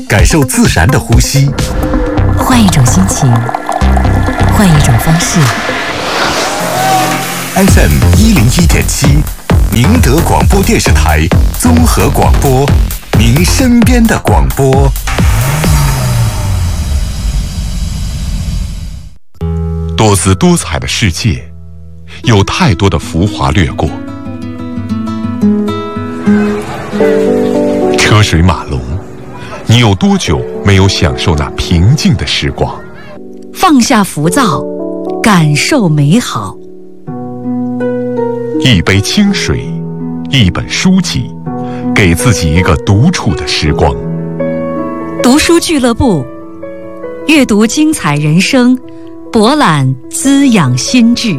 感受自然的呼吸， 换一种心情，换一种方式。 FM 101.7，宁德广播电视台综合广播，您身边的广播。多姿多彩的世界，有太多的浮华掠过，车水马龙，你有多久没有享受那平静的时光？ 放下浮躁，感受美好。 一杯清水，一本书籍，给自己一个独处的时光。 读书俱乐部，阅读精彩人生，博览滋养心智。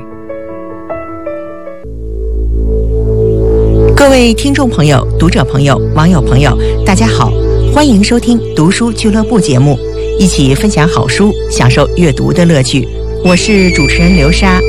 各位听众朋友、读者朋友、网友朋友，大家好，欢迎收听读书俱乐部节目，一起分享好书，享受阅读的乐趣。我是主持人刘莎。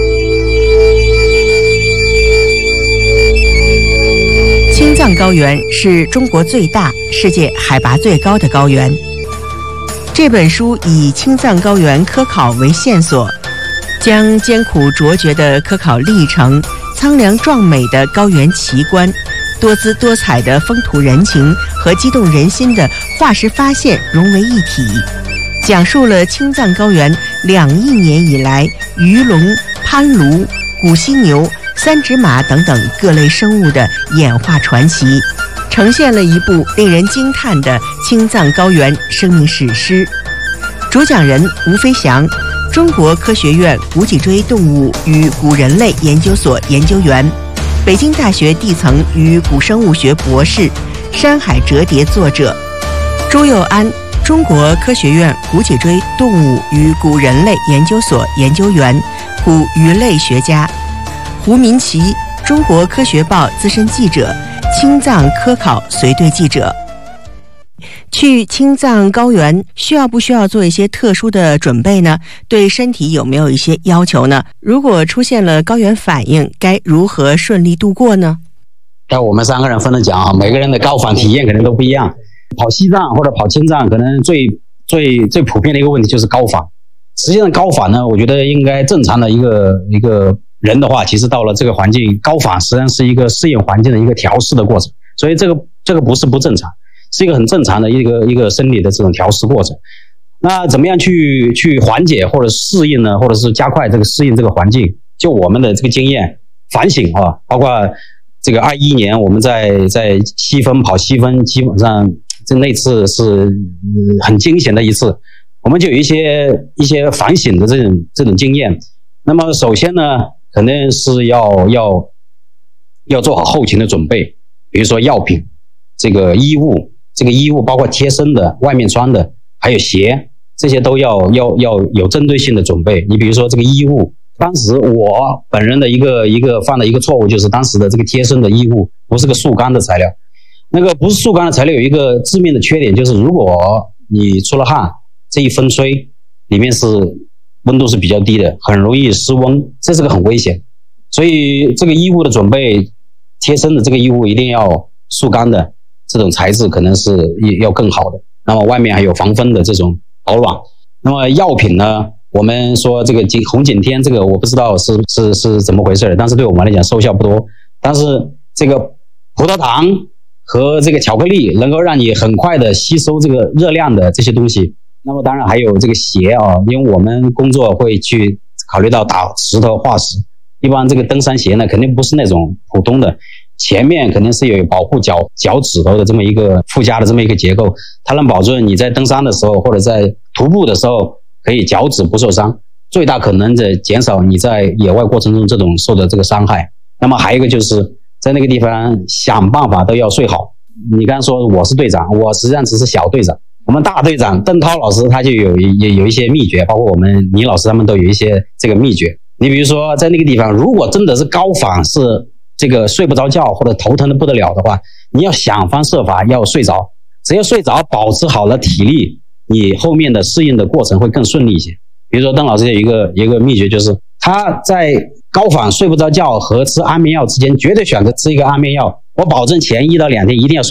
青藏高原是中国最大、世界海拔最高的高原。这本书以青藏高原科考为线索，将艰苦卓绝的科考历程、苍凉壮美的高原奇观、多姿多彩的风土人情和激动人心的化石发现融为一体，讲述了青藏高原2亿年以来鱼龙、攀鲈、古犀牛、三趾马等等各类生物的演化传奇，呈现了一部令人惊叹的青藏高原生命史诗。主讲人吴飞翔，中国科学院古脊椎动物与古人类研究所研究员，北京大学地层与古生物学博士，山海折叠作者。朱佑安，中国科学院古脊椎动物与古人类研究所研究员，古鱼类学家。胡民奇，中国科学报资深记者，青藏科考随队记者。去青藏高原需要不需要做一些特殊的准备呢？对身体有没有一些要求呢？如果出现了高原反应，该如何顺利度过呢？ 我们3个人分了讲啊，每个人的高反体验可能都不一样。跑西藏或者跑青藏，可能最普遍的一个问题就是高反。实际上高反呢，我觉得应该正常的一个人的话，其实到了这个环境，高反实际上是一个适应环境的一个调试的过程，所以这个不是不正常，是一个很正常的一个生理的这种调试过程。那怎么样去缓解或者适应呢？或者是加快这个适应这个环境？就我们的这个经验反省啊，包括这个21年我们在西峰跑西峰，基本上那次是很惊险的一次，我们就有一些反省的这种经验。那么首先呢，肯定是要做好后勤的准备，比如说药品、这个衣物包括贴身的、外面穿的，还有鞋，这些都要有针对性的准备。你比如说这个衣物，当时我本人的一个犯的一个错误，就是当时的这个贴身的衣物不是个速干的材料。那个不是速干的材料有一个致命的缺点，就是如果你出了汗，这一风吹，里面是温度是比较低的，很容易失温，这是个很危险。所以这个衣物的准备，贴身的这个衣物一定要速干的，这种材质可能是要更好的。那么外面还有防风的这种保暖。那么药品呢，我们说这个红景天，这个我不知道是怎么回事，但是对我们来讲收效不多。但是这个葡萄糖和这个巧克力能够让你很快的吸收这个热量的这些东西。那么当然还有这个鞋啊，因为我们工作会去考虑到打石头化石，一般这个登山鞋呢肯定不是那种普通的，前面肯定是有保护脚趾头的这么一个附加的这么一个结构，它能保证你在登山的时候或者在徒步的时候可以脚趾不受伤，最大可能的减少你在野外过程中这种受的这个伤害。那么还有一个就是在那个地方想办法都要睡好。你刚才说我是队长，我实际上只是小队长，我们大队长邓涛老师他就有一些秘诀，包括我们倪老师他们都有一些这个秘诀。你比如说在那个地方，如果真的是高反，是这个睡不着觉或者头疼的不得了的话，你要想方设法要睡着，只要睡着保持好了体力，你后面的适应的过程会更顺利一些。比如说邓老师有一个秘诀，就是他在高反睡不着觉和吃安眠药之间绝对选择吃一个安眠药，我保证前1到2天一定要睡好，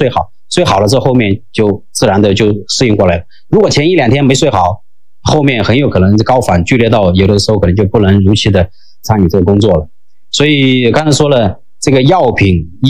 睡好了之后，后面就自然的就适应过来了。如果前1-2天没睡好，后面很有可能高反剧烈到有的时候可能就不能如期的参与这个工作了。所以刚才说了，这个药品